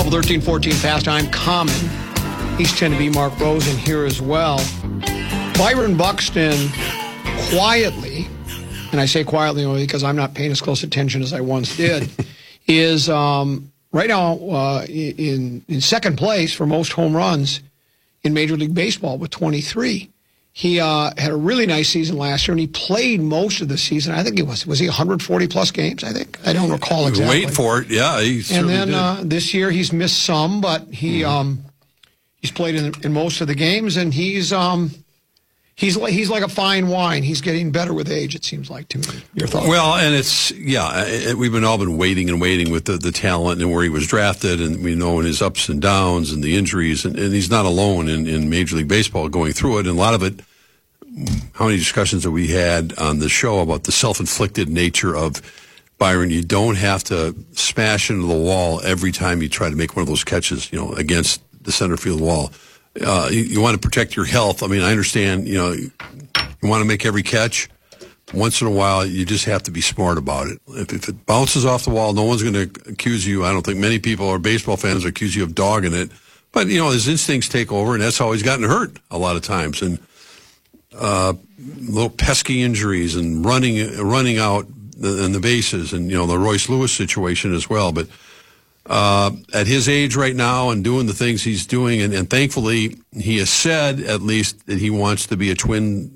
Double 13-14 pastime, Common. East Tennessee, Mark Rosen here as well. Byron Buxton quietly, and I say quietly only because I'm not paying as close attention as I once did, is right now in second place for most home runs in Major League Baseball with 23. He had a really nice season last year, and he played most of the season. I think he was he 140-plus games, I think? I don't recall exactly. Wait for it, yeah. And then this year he's missed some, but he's played in most of the games, and he's like a fine wine. He's getting better with age, it seems like to me. Your thoughts? Well, and we've all been waiting and waiting with the talent and where he was drafted, and we know in his ups and downs and the injuries, and he's not alone in Major League Baseball going through it. And a lot of it, how many discussions have we had on the show about the self-inflicted nature of Byron? You don't have to smash into the wall every time you try to make one of those catches, against the center field wall. You want to protect your health. I mean, I understand, you want to make every catch. Once in a while, you just have to be smart about it. If it bounces off the wall, no one's going to accuse you. I don't think many people or baseball fans accuse you of dogging it. But, his instincts take over, and that's how he's gotten hurt a lot of times. And little pesky injuries and running out in the bases, and, the Royce Lewis situation as well. But at his age right now and doing the things he's doing, and thankfully he has said at least that he wants to be a Twin